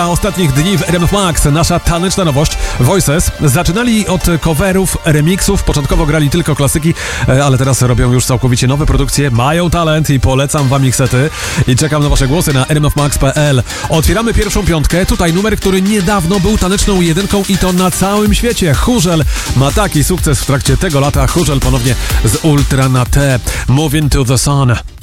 Ostatnich dni w RMF Max nasza taneczna nowość Voices. Zaczynali od coverów, remixów, początkowo grali tylko klasyki, ale teraz robią już całkowicie nowe produkcje, mają talent i polecam wam ich sety i czekam na wasze głosy na rmfmax.pl. Otwieramy pierwszą piątkę, tutaj numer, który niedawno był taneczną jedynką i to na całym świecie. Chórzel ma taki sukces w trakcie tego lata, Chórzel ponownie z Ultra na T. Moving to the Sun.